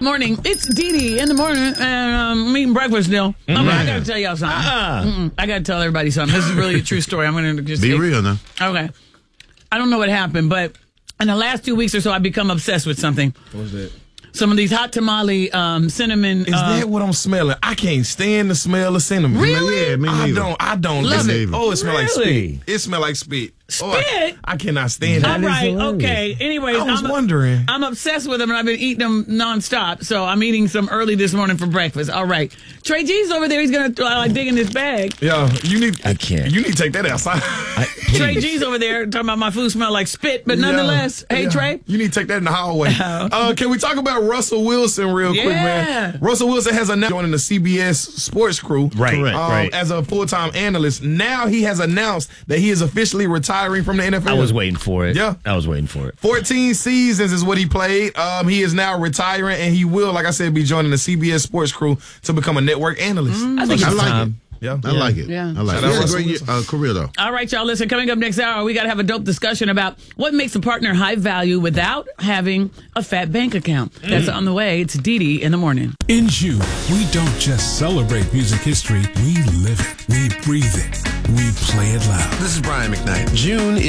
Morning. It's Dee Dee in the morning, and I'm eating breakfast still. I got to tell y'all something. I got to tell everybody something. This is really a true story. I'm going to just be real now. Okay. I don't know what happened, but in the last 2 weeks or so, I've become obsessed with something. What was that? Some of these hot tamale cinnamon. Is that what I'm smelling? I can't stand the smell of cinnamon. Really? Yeah, me neither. I don't Love it. it. Oh, it smells like Really? spit. It smells like spit. Spit? I cannot stand it. All right, okay. Anyways, I was wondering. I'm obsessed with them, and I've been eating them nonstop. So I'm eating some early this morning for breakfast. All right. Trey G's over there. He's going to dig in his bag. Yeah, I can't. You need to take that outside. Trey G's over there talking about my food smell like spit, but nonetheless. Hey, Trey. You need to take that in the hallway. Can we talk about Russell Wilson real quick, man? Russell Wilson has announced joining the CBS sports crew. Right, right. As a full-time analyst. Now he has announced that he is officially retiring from the NFL. I was waiting for it. Yeah. I was waiting for it. 14 seasons is what he played. He is now retiring, and he will, like I said, be joining the CBS sports crew to become a network analyst. I think it's like time. Yeah. I like it. Yeah. I like it. Shout out He had a Russell great career, though. All right, y'all. Listen, coming up next hour, we got to have a dope discussion about what makes a partner high value without having a fat bank account. That's on the way. It's Dee Dee in the morning. In June, we don't just celebrate music history, we live it, we breathe it, we play it loud. This is Brian McKnight. June